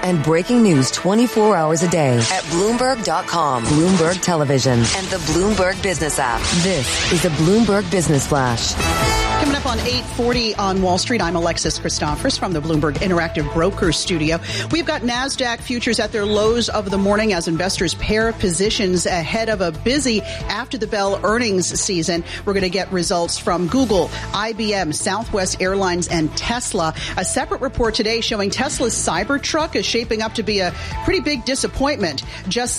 and breaking news 24 hours a day at Bloomberg.com, Bloomberg Television, and the Bloomberg Business app. This is the Bloomberg Business Flash. Coming up on 8:40 on Wall Street, I'm Alexis Christophers from the Bloomberg Interactive Brokers Studio. We've got NASDAQ futures at their lows of the morning as investors pair positions ahead of a busy after-the-bell earnings season. We're going to get results from Google, IBM, Southwest Airlines, and Tesla. A separate report today showing Tesla's Cybertruck is shaping up to be a pretty big disappointment. Just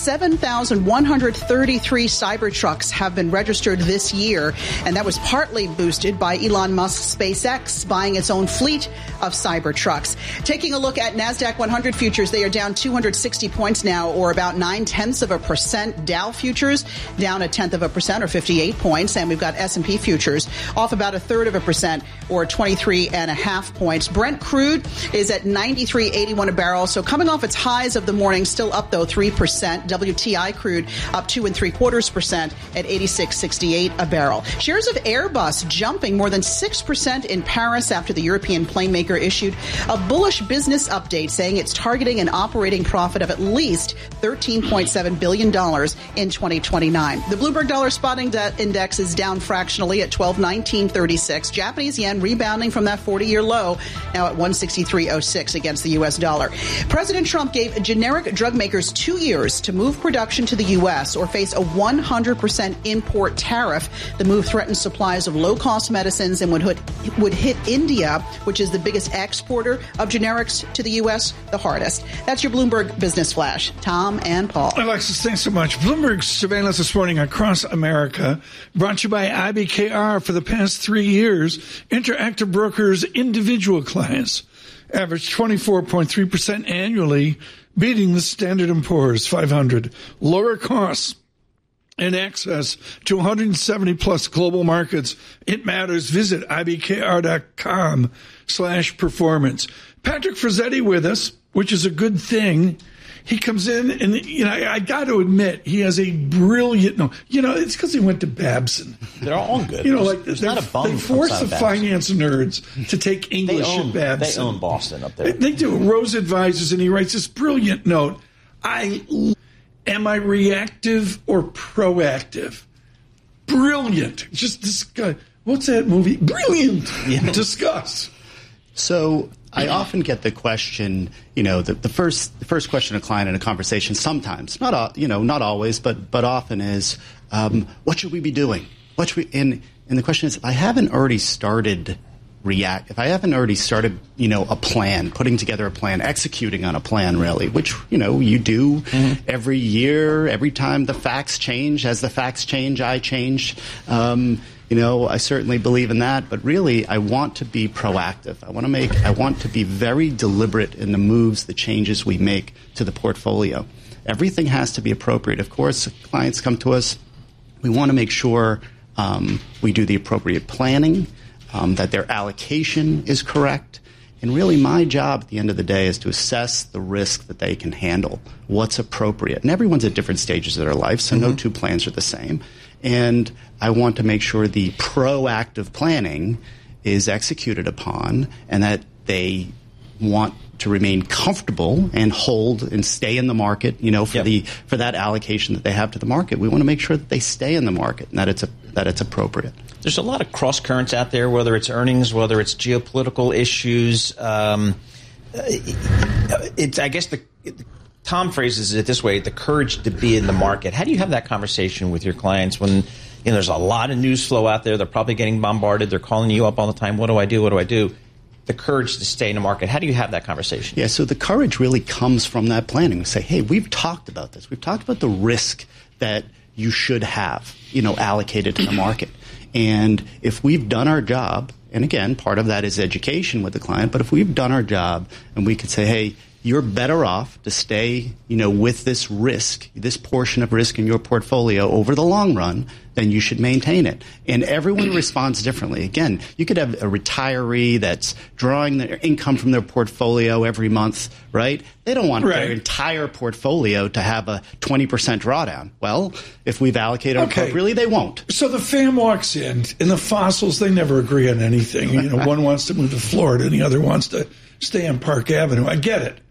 7,133 Cybertrucks have been registered this year, and that was partly boosted by Elon Musk's SpaceX buying its own fleet of Cybertrucks. Taking a look at NASDAQ 100 futures, they are down 260 points now, or about 0.9%. Dow futures down 0.1% or 58 points. And we've got S&P futures off about 1/3%, or 23.5 points. Brent crude is at $93.81 a barrel. So coming off its highs of the morning, still up though 3%. WTI crude up 2.75% at $86.68 a barrel. Shares of Airbus jumping more than 6% in Paris after the European plane maker issued a bullish business update saying it's targeting an operating profit of at least $13.7 billion in 2029. The Bloomberg Dollar Spot Index is down fractionally at 1219.36. Japanese yen rebounding from that 40-year low, now at 163.06 against the U.S. dollar. President Trump gave generic drug makers 2 years to move production to the U.S. or face a 100% import tariff. The move threatens supplies of low-cost medicines and would hit India, which is the biggest exporter of generics to the U.S., the hardest. That's your Bloomberg Business Flash. Tom and Paul. Alexis, thanks so much. Bloomberg's surveillance this morning across America, brought to you by IBKR. For the past 3 years, Interactive Brokers' individual clients averaged 24.3% annually, beating the Standard & Poor's 500. Lower costs and access to 170-plus global markets. It matters. Visit IBKR.com/performance. Patrick Frazzetti with us, which is a good thing. He comes in, and I got to admit, he has a brilliant. It's because he went to Babson. They're all good. There's not a bum. They force the finance nerds to take English at Babson. They own Boston up there. They do. Rose Advisors, and he writes this brilliant note. Am I reactive or proactive? Brilliant. Just discuss. What's that movie? Brilliant. Yeah. Discuss. So I often get the question, the first question a client in a conversation sometimes, not always, but often is, what should we be doing? And the question is, if I haven't already started a plan, putting together a plan, executing on a plan, really, which, you do every year, every time the facts change. As the facts change, I change. I certainly believe in that. But really, I want to be proactive. I want to be very deliberate in the moves, the changes we make to the portfolio. Everything has to be appropriate. Of course, clients come to us. We want to make sure we do the appropriate planning, that their allocation is correct. And really my job at the end of the day is to assess the risk that they can handle, what's appropriate. And everyone's at different stages of their life, so no two plans are the same. And I want to make sure the proactive planning is executed upon and that they want to remain comfortable and hold and stay in the market, for that allocation that they have to the market. We want to make sure that they stay in the market and that it's appropriate. There's a lot of cross currents out there, whether it's earnings, whether it's geopolitical issues. I guess Tom phrases it this way: the courage to be in the market. How do you have that conversation with your clients when there's a lot of news flow out there? They're probably getting bombarded. They're calling you up all the time. What do I do? What do I do? The courage to stay in the market. How do you have that conversation? Yeah, so the courage really comes from that planning. We say, hey, we've talked about this. We've talked about the risk that you should have, allocated to the market. And if we've done our job, and again, part of that is education with the client, but if we've done our job and we could say, hey, you're better off to stay, with this risk, this portion of risk in your portfolio over the long run, then you should maintain it. And everyone responds differently. Again, you could have a retiree that's drawing their income from their portfolio every month, right? They don't want their entire portfolio to have a 20% drawdown. Well, if we've allocated appropriately, they won't. So the fam walks in, and the fossils, they never agree on anything. One wants to move to Florida, and the other wants to stay on Park Avenue. I get it.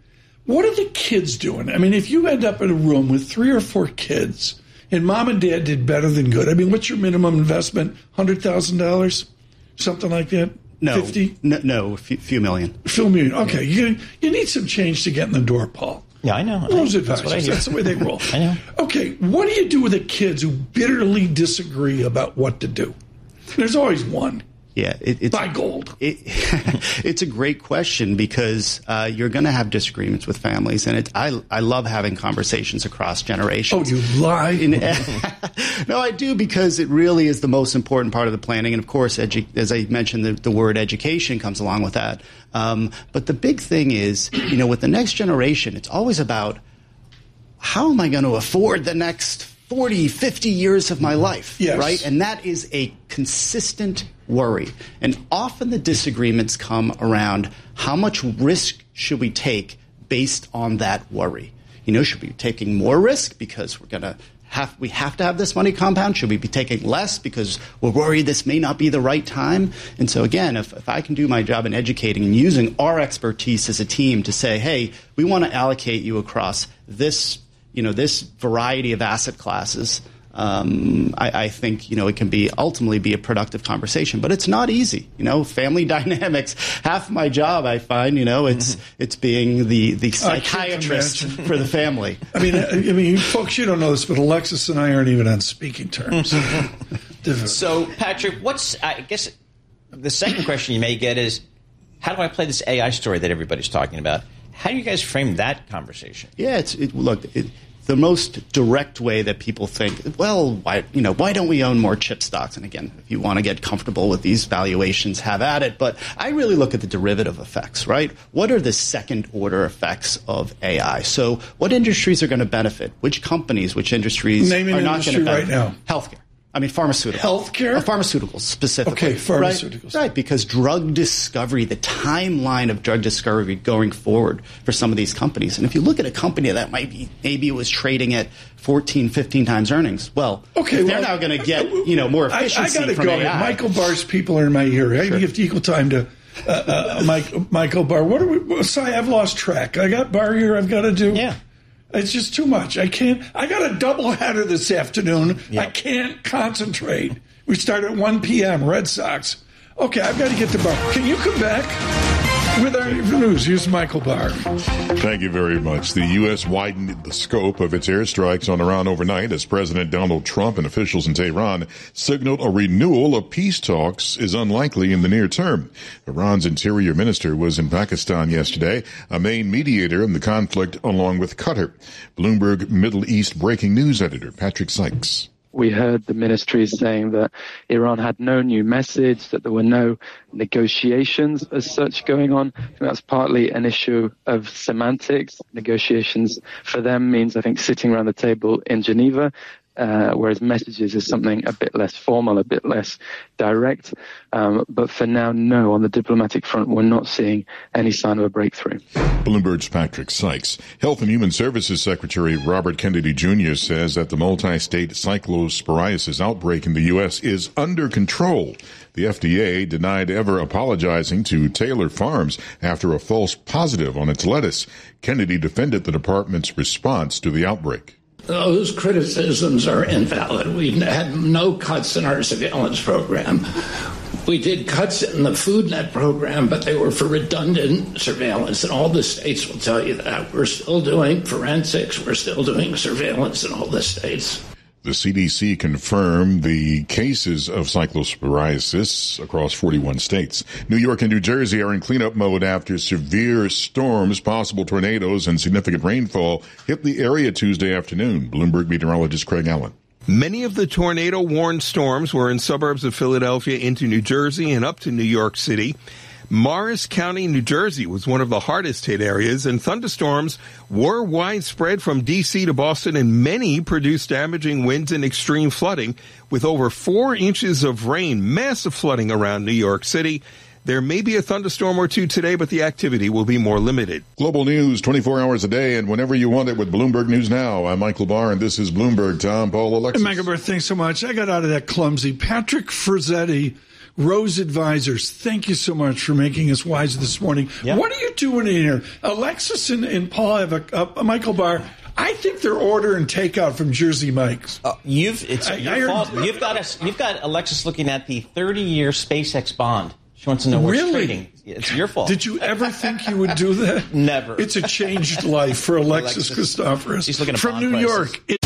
what are the kids doing? I mean, if you end up in a room with 3 or 4 kids and mom and dad did better than good, I mean, what's your minimum investment? $100,000? Something like that? No, 50? No, a few million. A few million. Okay, you need some change to get in the door, Paul. Yeah, I know. Those advisors, that's the way they roll. I know. Okay, what do you do with the kids who bitterly disagree about what to do? There's always one. Yeah, it's buy gold. It's a great question because you're going to have disagreements with families, and I love having conversations across generations. Oh, you lie? No, I do, because it really is the most important part of the planning, and of course, as I mentioned, the word education comes along with that. But the big thing is, with the next generation, it's always about how am I going to afford the next 40, 50 years of my life, yes. Right? And that is a consistent worry. And often the disagreements come around how much risk should we take based on that worry. Should we be taking more risk because we have to have this money compound? Should we be taking less because we're worried this may not be the right time? And so again, if I can do my job in educating and using our expertise as a team to say, hey, we want to allocate you across this variety of asset classes, I think, it can ultimately be a productive conversation, but it's not easy. Family dynamics, half my job, I find, it's being the psychiatrist for the family. I mean, folks, you don't know this, but Alexis and I aren't even on speaking terms. So, Patrick, I guess the second question you may get is, how do I play this AI story that everybody's talking about? How do you guys frame that conversation? Yeah, the most direct way that people think, well, why don't we own more chip stocks? And again, if you want to get comfortable with these valuations, have at it. But I really look at the derivative effects, right? What are the second order effects of AI? So what industries are going to benefit? Which companies, which industries are not going to benefit? Right now. Healthcare. Pharmaceuticals. Healthcare? Pharmaceuticals, specifically. Okay, pharmaceuticals. Right, because drug discovery, the timeline of drug discovery going forward for some of these companies. And if you look at a company that maybe it was trading at 14, 15 times earnings, they're now going to get, more efficiency I got to from go. AI. Michael Barr's people are in my ear. I give equal time to Michael Barr. I've lost track. I got Barr here I've got to do. Yeah. It's just too much. I can't. I got a double header this afternoon. Yep. I can't concentrate. We start at 1 p.m. Red Sox. Okay, I've got to get to Barr. Can you come back with our news? Here's Michael Barr. Thank you very much. The U.S. widened the scope of its airstrikes on Iran overnight as President Donald Trump and officials in Tehran signaled a renewal of peace talks is unlikely in the near term. Iran's interior minister was in Pakistan yesterday, a main mediator in the conflict along with Qatar. Bloomberg Middle East breaking news editor Patrick Sykes. We heard the ministry saying that Iran had no new message, that there were no negotiations as such going on. I think that's partly an issue of semantics. Negotiations for them means, I think, sitting around the table in Geneva, whereas messages is something a bit less formal, a bit less direct. But for now, no, on the diplomatic front, we're not seeing any sign of a breakthrough. Bloomberg's Patrick Sykes. Health and Human Services Secretary Robert Kennedy Jr. says that the multi-state cyclosporiasis outbreak in the U.S. is under control. The FDA denied ever apologizing to Taylor Farms after a false positive on its lettuce. Kennedy defended the department's response to the outbreak. Those criticisms are invalid. We had no cuts in our surveillance program. We did cuts in the FoodNet program, but they were for redundant surveillance, and all the states will tell you that. We're still doing forensics. We're still doing surveillance in all the states. The CDC confirmed the cases of cyclosporiasis across 41 states. New York and New Jersey are in cleanup mode after severe storms, possible tornadoes, and significant rainfall hit the area Tuesday afternoon. Bloomberg meteorologist Craig Allen. Many of the tornado-warned storms were in suburbs of Philadelphia into New Jersey and up to New York City. Morris County, New Jersey was one of the hardest hit areas, and thunderstorms were widespread from D.C. to Boston, and many produced damaging winds and extreme flooding with over 4 inches of rain, massive flooding around New York City. There may be a thunderstorm or two today, but the activity will be more limited. Global news 24 hours a day and whenever you want it with Bloomberg News Now. I'm Michael Barr, and this is Bloomberg. Tom, Paul, Alexis. Michael Barr, thanks so much. I got out of that clumsy. Patrick Frizzetti Rose Advisors, thank you so much for making us wise this morning. Yep. What are you doing in here? Alexis and Paul have a Michael Barr. I think they're ordering takeout from Jersey Mike's. You've got Alexis looking at the 30-year SpaceX bond. She wants to know where it's trading. It's your fault. Did you ever think you would do that? Never. It's a changed life for Alexis Christoforous. She's looking at from bond New prices. York.